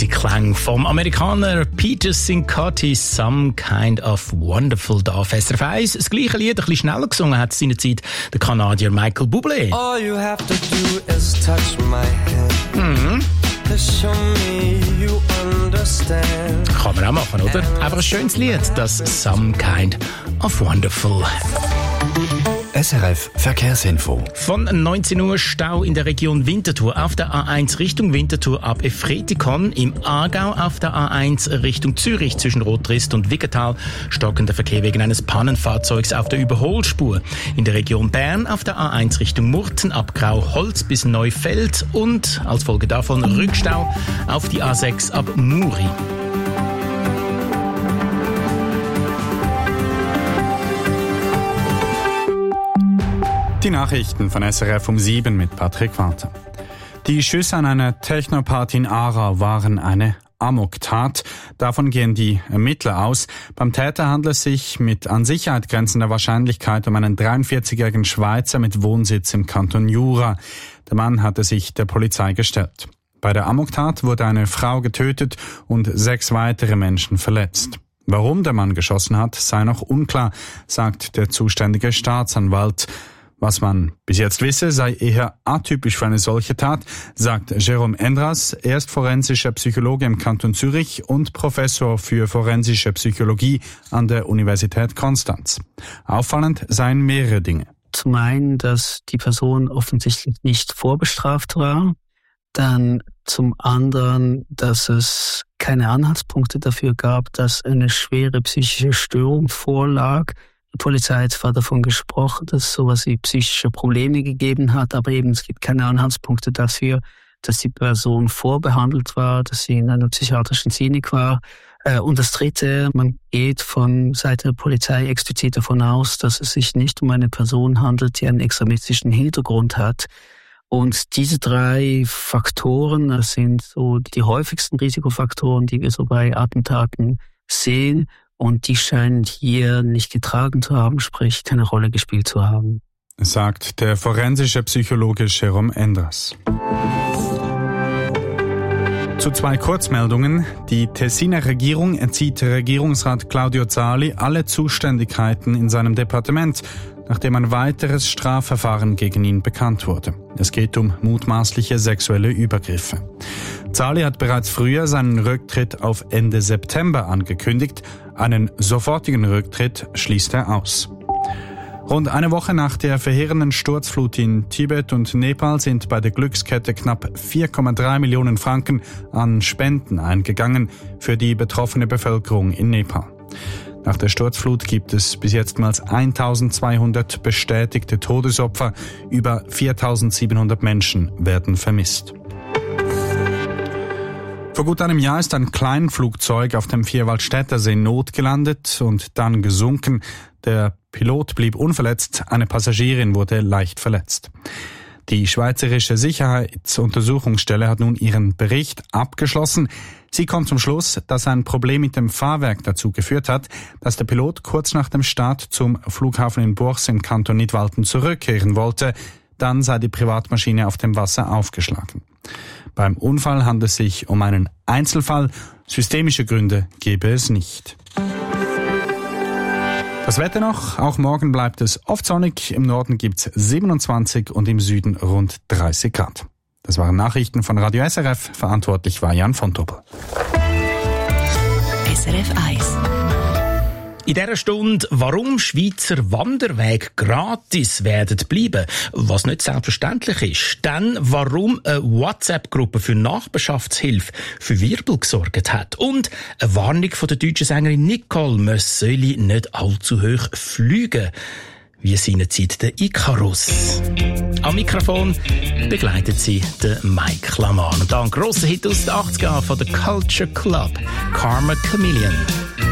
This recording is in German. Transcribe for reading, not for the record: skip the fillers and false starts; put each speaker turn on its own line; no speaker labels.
die Klänge vom Amerikaner Peter Cincotti, Some Kind of Wonderful, da auf SRF 1. Das gleiche Lied, ein bisschen schneller gesungen hat seinerzeit der Kanadier Michael Bublé.
All you have to do is touch my hand. To show me you understand.
Kann man auch machen, oder? Einfach ein schönes Lied, das Some Kind of Wonderful.
SRF Verkehrsinfo.
Von 19 Uhr Stau in der Region Winterthur auf der A1 Richtung Winterthur ab Efretikon, im Aargau auf der A1 Richtung Zürich zwischen Rotrist und Wiggertal stockender Verkehr wegen eines Pannenfahrzeugs auf der Überholspur. In der Region Bern auf der A1 Richtung Murten ab Grauholz bis Neufeld und als Folge davon Rückstau auf die A6 ab Muri.
Die Nachrichten von SRF um 7 mit Patrick Walter. Die Schüsse an einer Technoparty in Aarau waren eine Amoktat. Davon gehen die Ermittler aus. Beim Täter handelt es sich mit an Sicherheit grenzender Wahrscheinlichkeit um einen 43-jährigen Schweizer mit Wohnsitz im Kanton Jura. Der Mann hatte sich der Polizei gestellt. Bei der Amoktat wurde eine Frau getötet und 6 weitere Menschen verletzt. Warum der Mann geschossen hat, sei noch unklar, sagt der zuständige Staatsanwalt. Was man bis jetzt wisse, sei eher atypisch für eine solche Tat, sagt Jérôme Endras. Er ist forensischer Psychologe im Kanton Zürich und Professor für forensische Psychologie an der Universität Konstanz. Auffallend seien mehrere Dinge.
Zum einen, dass die Person offensichtlich nicht vorbestraft war. Dann zum anderen, dass es keine Anhaltspunkte dafür gab, dass eine schwere psychische Störung vorlag. Die Polizei hat zwar davon gesprochen, dass es sowas wie psychische Probleme gegeben hat, aber eben es gibt keine Anhaltspunkte dafür, dass die Person vorbehandelt war, dass sie in einer psychiatrischen Klinik war. Und das Dritte, man geht von Seite der Polizei explizit davon aus, dass es sich nicht um eine Person handelt, die einen extremistischen Hintergrund hat. Und diese 3 Faktoren, das sind so die häufigsten Risikofaktoren, die wir so bei Attentaten sehen. Und die scheinen hier nicht getragen zu haben, sprich keine Rolle gespielt zu haben.
Sagt der forensische Psychologe Jérôme Endras. Zu 2 Kurzmeldungen. Die Tessiner Regierung entzieht Regierungsrat Claudio Zali alle Zuständigkeiten in seinem Departement, nachdem ein weiteres Strafverfahren gegen ihn bekannt wurde. Es geht um mutmaßliche sexuelle Übergriffe. Zali hat bereits früher seinen Rücktritt auf Ende September angekündigt. Einen sofortigen Rücktritt schließt er aus. Rund eine Woche nach der verheerenden Sturzflut in Tibet und Nepal sind bei der Glückskette knapp 4,3 Millionen Franken an Spenden eingegangen für die betroffene Bevölkerung in Nepal. Nach der Sturzflut gibt es bis jetzt mehr als 1200 bestätigte Todesopfer. Über 4700 Menschen werden vermisst. Vor gut einem Jahr ist ein Kleinflugzeug auf dem Vierwaldstättersee notgelandet und dann gesunken. Der Pilot blieb unverletzt, eine Passagierin wurde leicht verletzt. Die Schweizerische Sicherheitsuntersuchungsstelle hat nun ihren Bericht abgeschlossen. Sie kommt zum Schluss, dass ein Problem mit dem Fahrwerk dazu geführt hat, dass der Pilot kurz nach dem Start zum Flughafen in Bourse im Kanton Nidwalden zurückkehren wollte. Dann sei die Privatmaschine auf dem Wasser aufgeschlagen. Beim Unfall handelt es sich um einen Einzelfall. Systemische Gründe gebe es nicht. Das Wetter noch. Auch morgen bleibt es oft sonnig. Im Norden gibt's 27 und im Süden rund 30 Grad. Das waren Nachrichten von Radio SRF. Verantwortlich war Jan von Tobel.
SRF 1.
In dieser Stunde, warum Schweizer Wanderwege gratis werden bleiben, was nicht selbstverständlich ist. Dann, warum eine WhatsApp-Gruppe für Nachbarschaftshilfe für Wirbel gesorgt hat. Und eine Warnung von der deutschen Sängerin Nicole, man solle nicht allzu hoch fliegen, wie seinerzeit der Icarus. Am Mikrofon begleitet sie den Mike Laman. Und da ein grosser Hit aus den 80er von der Culture Club, Karma Chameleon.